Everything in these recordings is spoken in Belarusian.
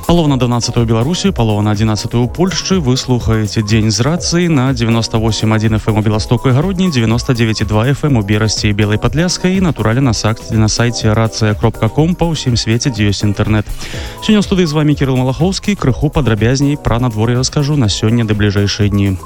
Палова на 12 у Беларусі, палова на 11 у Польшчы. Вы слухаеце «Дзень з рацыі» на 98,1 FM у Беластоку і Гародні, 99,2 FM у Берасці і Белай Падляшскай і, натуральна, на сайце racja.com па ўсім свеце, дзе ёсць інтэрнэт. Сёння ў студыі з вами Кирилл Малахоўскі. Крыху падрабязней пра надвор'е раскажу на сёння ды бліжэйшыя дні.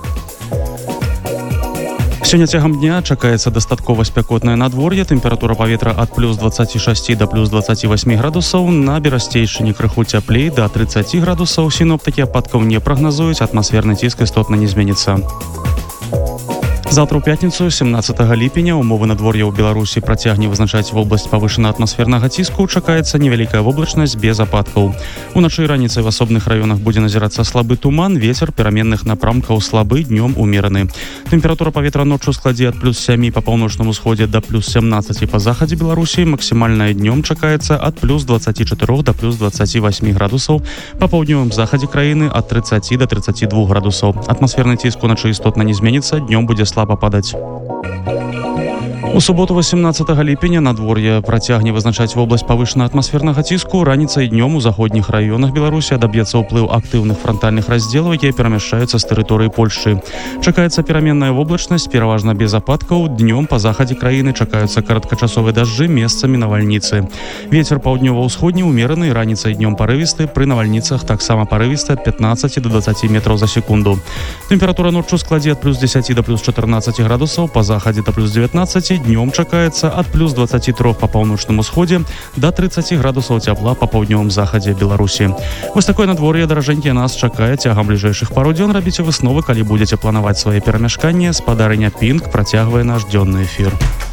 Сёння цягам дня чакаецца дастаткова спякотнае надвор'е, тэмпература паветра ад плюс 26 да плюс 28 градусаў, на Берасцейшчыне крыху цяплей да 30 градусаў, сіноптыкі ападкаў не прагназуюць, атмасферны ціск істотна не зменіцца. Завтра ў пятніцу, 17 ліпеня, умовы надвор'я ў Беларусі працягне вызначаць вобласць павышанага атмасфернага ціску, чакаецца невялікая воблачнасць без ападкаў. Уначы і раніцай в асобных раёнах будзе назірацца слабы туман, вецер пераменных напрамкаў слабы, днём умераны. Тэмпература паветра ноччу складзе ад плюс 7 па паўночным усходзе да плюс 17 па захадзе Беларусі, максімальная днём чакаецца ад плюс 24 да плюс 28 градусаў, па паўднёвым захадзе краіны ад 30 да 32 градусаў. Атмасферны ціск уначы істотна не зменіцца, днём будзе слаба падаць. У суботу 18 ліпеня надвор'е працягне вызначаць вобласць павышанага атмасфернага ціску. Раніцай і днём у заходніх раёнах Беларусі адаб'ецца ўплыў актыўных франтальных раздзелаў, якія перамяшчаюцца з тэрыторыі Польшчы. Чакаецца пераменная воблачнасць, пераважна без ападкаў. Днём па захадзе краіны чакаюцца кароткачасовыя дажджы, месцамі навальніцы. Вецер паўднёва-ўсходні умераны, раніцай і днём парывісты, пры навальніцах таксама парывісты ад 15 до 20 метраў за секунду. Тэмпература ноччу складзе ад плюс 10 до плюс 14 градусаў, па захадзе да плюс 19, днём чакаецца ад плюс 23 па паўночным усходзе да 30 градусаў цяпла па паўднёвым захадзе Беларусі. Вось такое надвор'е, даражэнькія, нас чакае цягам бліжэйшых пару дзён. Рабіце высновы, калі будзеце планаваць свае перамяшканні. Спадарыня Пінк працягвае наш дзённы эфір.